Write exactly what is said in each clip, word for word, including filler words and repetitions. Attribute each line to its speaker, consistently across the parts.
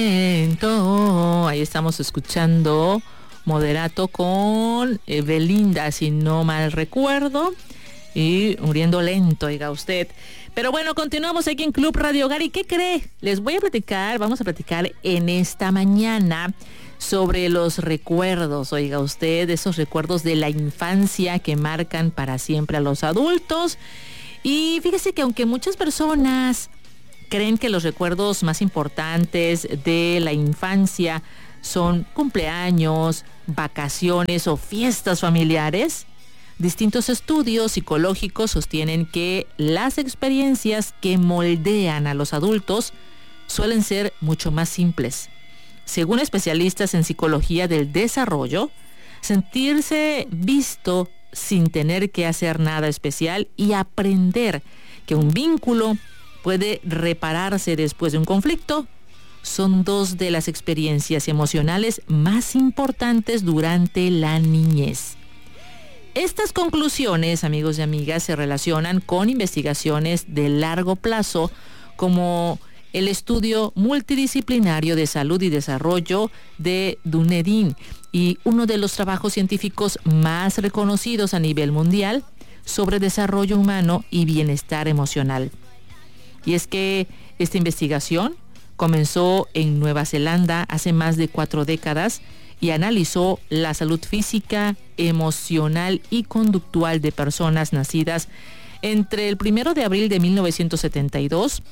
Speaker 1: Ahí estamos escuchando Moderato con eh, Belinda, si no mal recuerdo, y muriendo lento, oiga usted. Pero bueno, continuamos aquí en Club Radio Hogar. ¿Y qué cree? Les voy a platicar, vamos a platicar en esta mañana sobre los recuerdos, oiga usted, esos recuerdos de la infancia que marcan para siempre a los adultos. Y fíjese que aunque muchas personas creen que los recuerdos más importantes de la infancia son cumpleaños, vacaciones o fiestas familiares, distintos estudios psicológicos sostienen que las experiencias que moldean a los adultos suelen ser mucho más simples. Según especialistas en psicología del desarrollo, sentirse visto sin tener que hacer nada especial y aprender que un vínculo puede repararse después de un conflicto son dos de las experiencias emocionales más importantes durante la niñez. Estas conclusiones, amigos y amigas, se relacionan con investigaciones de largo plazo como el estudio multidisciplinario de salud y desarrollo de Dunedin y uno de los trabajos científicos más reconocidos a nivel mundial sobre desarrollo humano y bienestar emocional. Y es que esta investigación comenzó en Nueva Zelanda hace más de cuatro décadas y analizó la salud física, emocional y conductual de personas nacidas entre el primero de abril de mil novecientos setenta y dos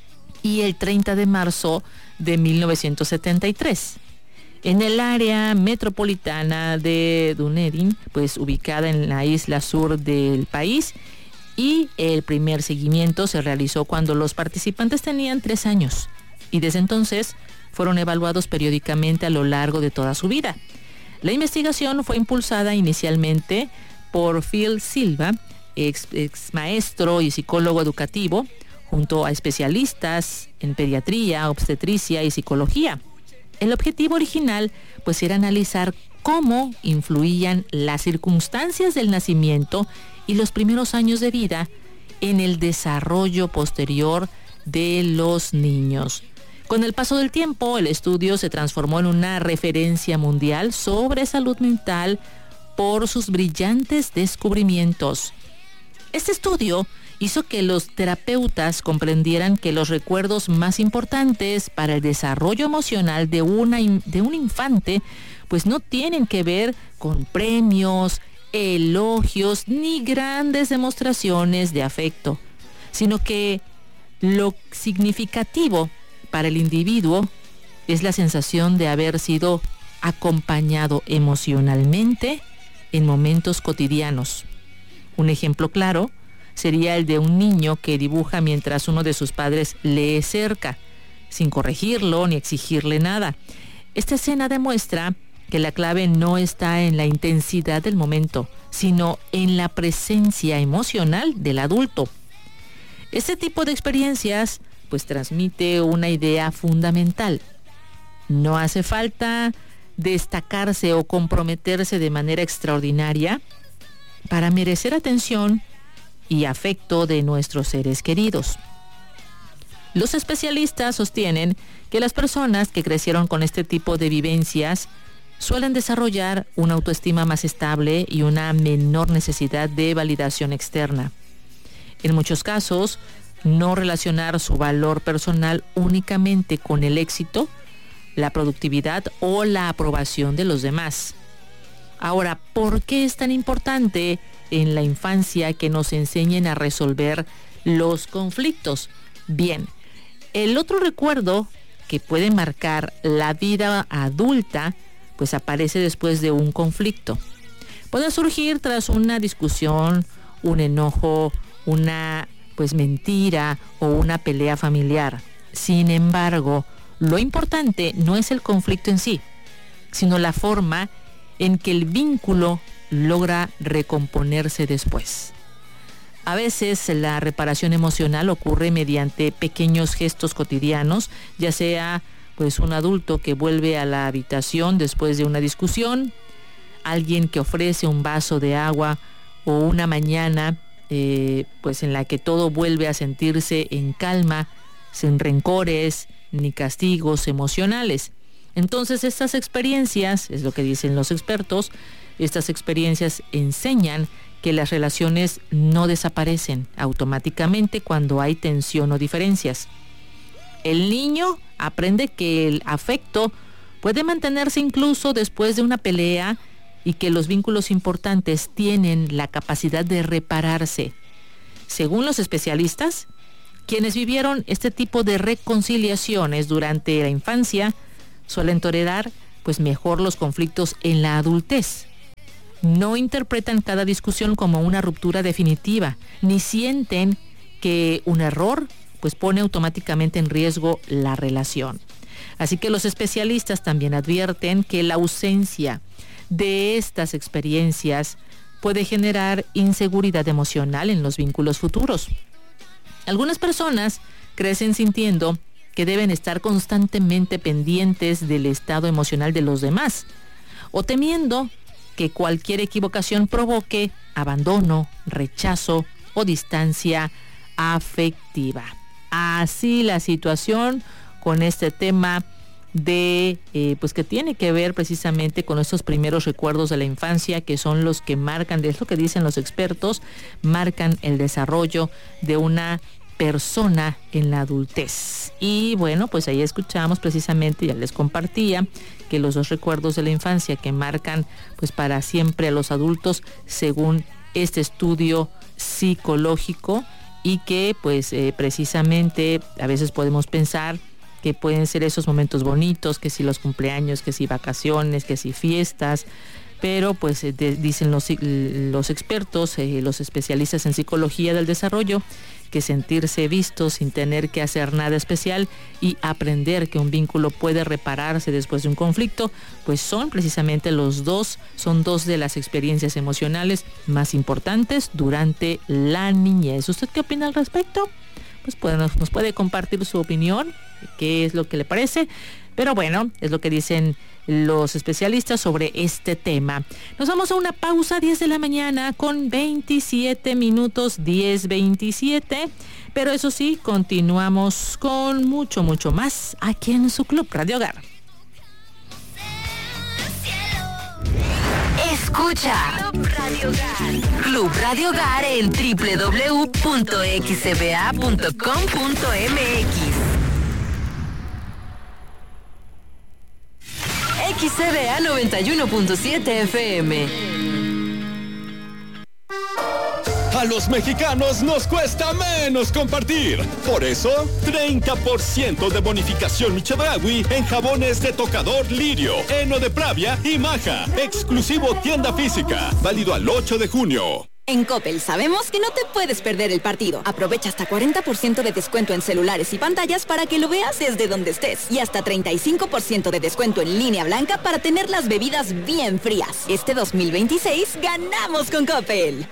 Speaker 1: y el treinta de marzo de mil novecientos setenta y tres. En el área metropolitana de Dunedin, pues ubicada en la isla sur del país, y el primer seguimiento se realizó cuando los participantes tenían tres años y desde entonces fueron evaluados periódicamente a lo largo de toda su vida. La investigación fue impulsada inicialmente por Phil Silva, ex, ex maestro y psicólogo educativo, junto a especialistas en pediatría, obstetricia y psicología. El objetivo original pues era analizar cómo influían las circunstancias del nacimiento y los primeros años de vida en el desarrollo posterior de los niños. Con el paso del tiempo, el estudio se transformó en una referencia mundial sobre salud mental por sus brillantes descubrimientos. Este estudio hizo que los terapeutas comprendieran que los recuerdos más importantes para el desarrollo emocional de, una, de un infante pues no tienen que ver con premios, elogios ni grandes demostraciones de afecto, sino que lo significativo para el individuo es la sensación de haber sido acompañado emocionalmente en momentos cotidianos. Un ejemplo claro sería el de un niño que dibuja mientras uno de sus padres lee cerca, sin corregirlo ni exigirle nada. Esta escena demuestra que la clave no está en la intensidad del momento, sino en la presencia emocional del adulto. Este tipo de experiencias pues transmite una idea fundamental. No hace falta destacarse o comprometerse de manera extraordinaria para merecer atención y afecto de nuestros seres queridos. Los especialistas sostienen que las personas que crecieron con este tipo de vivencias suelen desarrollar una autoestima más estable y una menor necesidad de validación externa. En muchos casos, no relacionar su valor personal únicamente con el éxito, la productividad o la aprobación de los demás. Ahora, ¿por qué es tan importante en la infancia que nos enseñen a resolver los conflictos? Bien, el otro recuerdo que puede marcar la vida adulta pues aparece después de un conflicto. Puede surgir tras una discusión, un enojo, una pues mentira o una pelea familiar. Sin embargo, lo importante no es el conflicto en sí, sino la forma en que el vínculo logra recomponerse después. A veces la reparación emocional ocurre mediante pequeños gestos cotidianos, ya sea pues un adulto que vuelve a la habitación después de una discusión, alguien que ofrece un vaso de agua o una mañana eh, pues en la que todo vuelve a sentirse en calma, sin rencores ni castigos emocionales. Entonces estas experiencias, es lo que dicen los expertos, estas experiencias enseñan que las relaciones no desaparecen automáticamente cuando hay tensión o diferencias. El niño aprende que el afecto puede mantenerse incluso después de una pelea y que los vínculos importantes tienen la capacidad de repararse. Según los especialistas, quienes vivieron este tipo de reconciliaciones durante la infancia suelen tolerar pues mejor los conflictos en la adultez. No interpretan cada discusión como una ruptura definitiva, ni sienten que un error pues pone automáticamente en riesgo la relación. Así que los especialistas también advierten que la ausencia de estas experiencias puede generar inseguridad emocional en los vínculos futuros. Algunas personas crecen sintiendo que deben estar constantemente pendientes del estado emocional de los demás o temiendo que cualquier equivocación provoque abandono, rechazo o distancia afectiva. Así la situación con este tema de eh, pues que tiene que ver precisamente con estos primeros recuerdos de la infancia, que son los que marcan, es lo que dicen los expertos, marcan el desarrollo de una persona en la adultez. Y bueno, pues ahí escuchamos precisamente, ya les compartía, que los dos recuerdos de la infancia que marcan pues para siempre a los adultos, según este estudio psicológico, y que pues eh, precisamente a veces podemos pensar que pueden ser esos momentos bonitos, que si los cumpleaños, que si vacaciones, que si fiestas, pero pues eh, de, dicen los, los expertos, eh, los especialistas en psicología del desarrollo, que sentirse visto sin tener que hacer nada especial y aprender que un vínculo puede repararse después de un conflicto, pues son precisamente los dos, son dos de las experiencias emocionales más importantes durante la niñez. ¿Usted qué opina al respecto? Pues puede, nos, nos puede compartir su opinión, qué es lo que le parece, pero bueno, es lo que dicen los especialistas sobre este tema. Nos vamos a una pausa, diez de la mañana con veintisiete minutos, diez veintisiete, pero eso sí, continuamos con mucho, mucho más aquí en su Club Radio Hogar.
Speaker 2: Escucha Club Radio Hogar, Club Radio Hogar en doble u doble u doble u punto x c b a punto com punto m x. X C B A noventa y uno punto siete F M.
Speaker 3: A los mexicanos nos cuesta menos compartir. Por eso, treinta por ciento de bonificación Michedraui en jabones de tocador Lirio, Heno de Pravia y Maja. Exclusivo tienda física. Válido al ocho de junio.
Speaker 4: En Coppel sabemos que no te puedes perder el partido. Aprovecha hasta cuarenta por ciento de descuento en celulares y pantallas para que lo veas desde donde estés. Y hasta treinta y cinco por ciento de descuento en línea blanca para tener las bebidas bien frías. Este dos mil veintiséis ganamos con Coppel.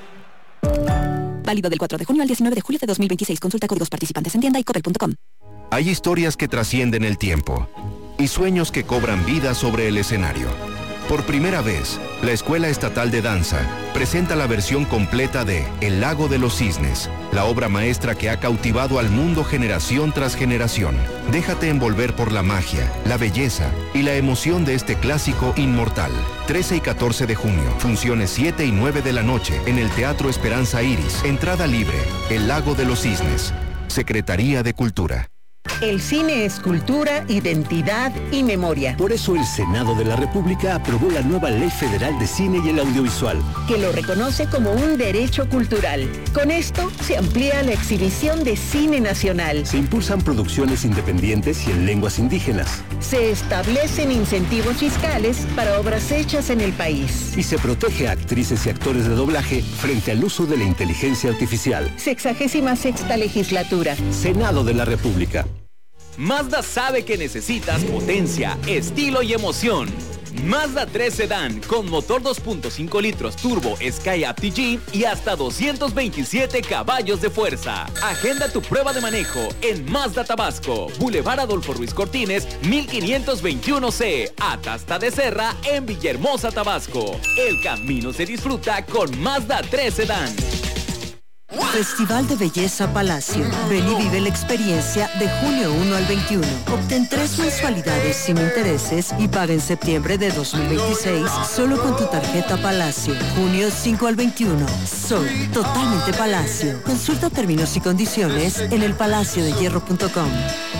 Speaker 4: Válido del cuatro de junio al diecinueve de julio de dos mil veintiséis. Consulta códigos participantes en tienda y coppel punto com.
Speaker 5: Hay historias que trascienden el tiempo y sueños que cobran vida sobre el escenario. Por primera vez, la Escuela Estatal de Danza presenta la versión completa de El Lago de los Cisnes, la obra maestra que ha cautivado al mundo generación tras generación. Déjate envolver por la magia, la belleza y la emoción de este clásico inmortal. trece y catorce de junio, funciones siete y nueve de la noche en el Teatro Esperanza Iris. Entrada libre. El Lago de los Cisnes. Secretaría de Cultura.
Speaker 6: El cine es cultura, identidad y memoria.
Speaker 7: Por eso el Senado de la República aprobó la nueva Ley Federal de Cine y el Audiovisual,
Speaker 6: que lo reconoce como un derecho cultural. Con esto se amplía la exhibición de cine nacional.
Speaker 7: Se impulsan producciones independientes y en lenguas indígenas.
Speaker 6: Se establecen incentivos fiscales para obras hechas en el país.
Speaker 7: Y se protege a actrices y actores de doblaje frente al uso de la inteligencia artificial.
Speaker 6: Sexagésima sexta legislatura.
Speaker 7: Senado de la República.
Speaker 8: Mazda sabe que necesitas potencia, estilo y emoción. Mazda tres Sedán con motor dos punto cinco litros turbo Skyactiv G y hasta doscientos veintisiete caballos de fuerza. Agenda tu prueba de manejo en Mazda Tabasco, Boulevard Adolfo Ruiz Cortines, mil quinientos veintiuno C, Atasta de Serra en Villahermosa, Tabasco. El camino se disfruta con Mazda tres Sedán.
Speaker 9: Festival de Belleza Palacio. Ven y vive la experiencia de junio uno al veintiuno. Obtén tres mensualidades sin intereses y paga en septiembre de dos mil veintiséis solo con tu tarjeta Palacio. Junio cinco al veintiuno. Soy totalmente Palacio. Consulta términos y condiciones en el palacio de hierro punto com.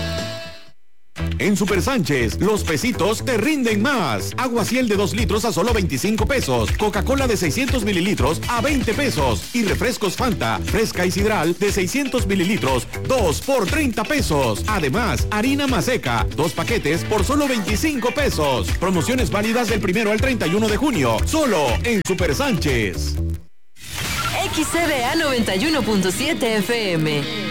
Speaker 10: En Super Sánchez, los pesitos te rinden más. Agua Ciel de dos litros a solo veinticinco pesos. Coca-Cola de seiscientos mililitros a veinte pesos. Y refrescos Fanta, fresca y sidral de seiscientos mililitros, dos por treinta pesos. Además, harina Maseca, dos paquetes por solo veinticinco pesos. Promociones válidas del primero al treinta y uno de junio. Solo en Super Sánchez.
Speaker 2: X C B A noventa y uno punto siete F M.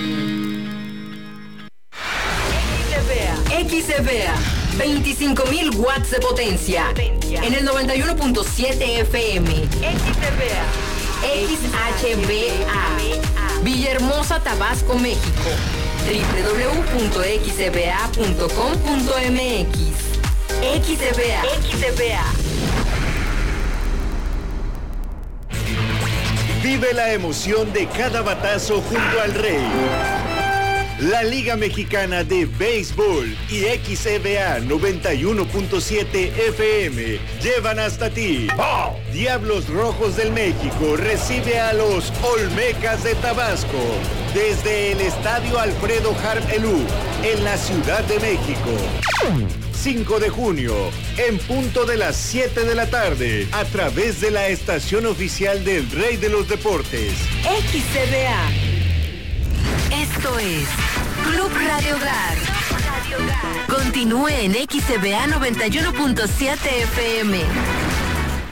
Speaker 2: X C B A, veinticinco mil watts de potencia. En el noventa y uno punto siete F M. X C B A. X H B A. Villahermosa, Tabasco, México. doble u doble u doble u punto x c b a punto com punto m x. X C B A. X C B A.
Speaker 11: Vive la emoción de cada batazo junto al Rey. La Liga Mexicana de Béisbol y X C B A noventa y uno punto siete F M llevan hasta ti. Diablos Rojos del México recibe a los Olmecas de Tabasco desde el Estadio Alfredo Harp Elú en la Ciudad de México. cinco de junio, en punto de las siete de la tarde, a través de la estación oficial del Rey de los Deportes.
Speaker 2: X C B A. Esto es Club Radio Hogar. Continúe en X C B A noventa y uno punto siete F M.